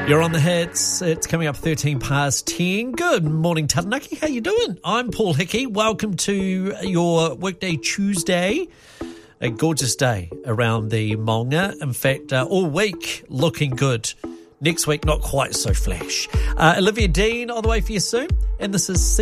You're on the hits. It's coming up 13 past 10. Good morning, Taranaki. How you doing? I'm Paul Hickey. Welcome to your Workday Tuesday. A gorgeous day around the Maunga. In fact, all week looking good. Next week, not quite so flash. Olivia Dean on the way for you soon. And this is